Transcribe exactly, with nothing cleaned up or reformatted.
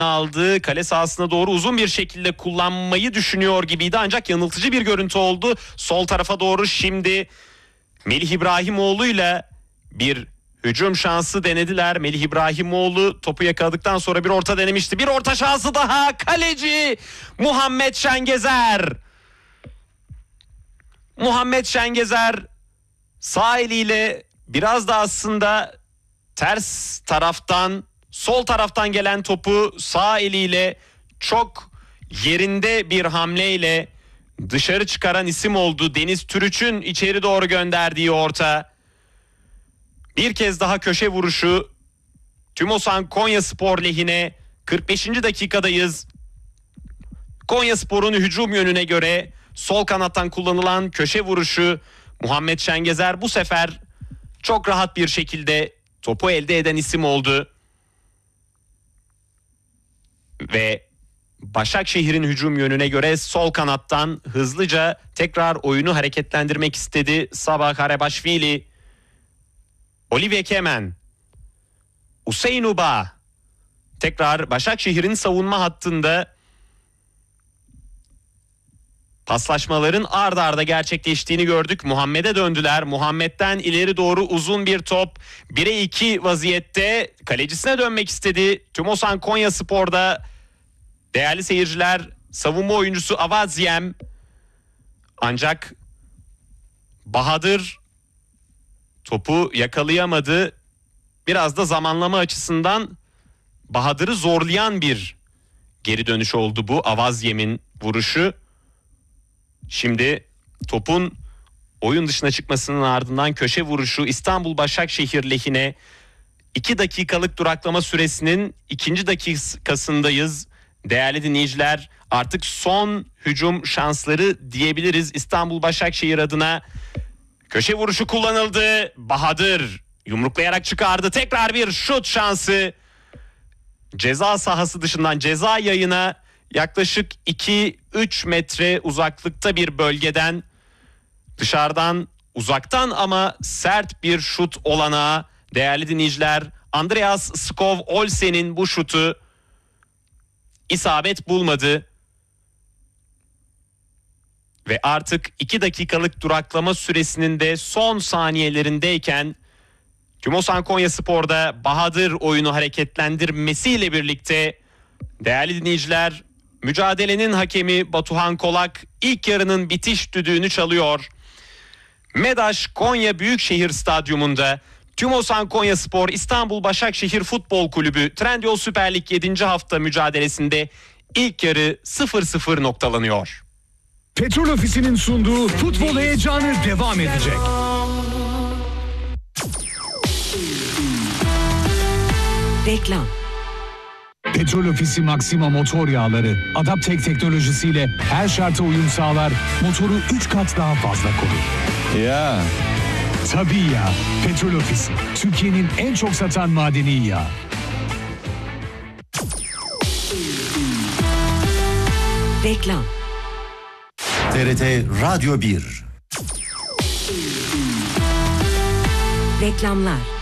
aldı. Kale sahasına doğru uzun bir şekilde kullanmayı düşünüyor gibiydi ancak yanıltıcı bir görüntü oldu. Sol tarafa doğru şimdi Melih İbrahimoğlu ile bir hücum şansı denediler. Melih İbrahimoğlu topu yakaladıktan sonra bir orta denemişti. Bir orta şansı daha. Kaleci Muhammed Şengezer. Muhammed Şengezer sağ eliyle biraz da aslında ters taraftan, sol taraftan gelen topu sağ eliyle çok yerinde bir hamleyle dışarı çıkaran isim oldu. Deniz Türüç'ün içeri doğru gönderdiği orta. Bir kez daha köşe vuruşu. Tümosan Konyaspor lehine. kırk beşinci dakikadayız. Konyaspor'un hücum yönüne göre sol kanattan kullanılan köşe vuruşu. Muhammed Şengezer bu sefer çok rahat bir şekilde topu elde eden isim oldu. Ve Başakşehir'in hücum yönüne göre sol kanattan hızlıca tekrar oyunu hareketlendirmek istedi Sabah Karabaşvili. Olivier Kemen, Hüseyin Uba tekrar Başakşehir'in savunma hattında paslaşmaların ard arda gerçekleştiğini gördük. Muhammed'e döndüler. Muhammed'den ileri doğru uzun bir top. bire iki vaziyette kalecisine dönmek istedi. Tümosan Konyaspor'da değerli seyirciler savunma oyuncusu Avaziem. Ancak Bahadır topu yakalayamadı. Biraz da zamanlama açısından Bahadır'ı zorlayan bir geri dönüş oldu bu. Avaziem'in vuruşu. Şimdi topun oyun dışına çıkmasının ardından köşe vuruşu İstanbul Başakşehir lehine. iki dakikalık duraklama süresinin ikinci dakikasındayız. Değerli dinleyiciler, artık son hücum şansları diyebiliriz İstanbul Başakşehir adına. Köşe vuruşu kullanıldı. Bahadır yumruklayarak çıkardı. Tekrar bir şut şansı. Ceza sahası dışından ceza yayına yaklaşık iki üç metre uzaklıkta bir bölgeden dışarıdan uzaktan ama sert bir şut olanağı. Değerli dinleyiciler, Andreas Skov Olsen'in bu şutu isabet bulmadı. Ve artık iki dakikalık duraklama süresinin de son saniyelerindeyken Tümosan Konyaspor'da Bahadır oyunu hareketlendirmesiyle birlikte değerli dinleyiciler, mücadelenin hakemi Batuhan Kolak ilk yarının bitiş düdüğünü çalıyor. MEDAŞ Konya Büyükşehir Stadyumunda Tümosan Konyaspor İstanbul Başakşehir Futbol Kulübü Trendyol Süper Lig yedinci hafta mücadelesinde ilk yarı sıfır sıfır noktalanıyor. Petrol Ofisi'nin sunduğu futbol heyecanı devam edecek. Reklam. Petrol Ofisi Maxima motor yağları Adaptek teknolojisiyle her şarta uyum sağlar, motoru üç kat daha fazla korur. Ya. Tabii ya. Petrol Ofisi, Türkiye'nin en çok satan madeni yağı. Reklam. T R T Radyo bir. Reklamlar.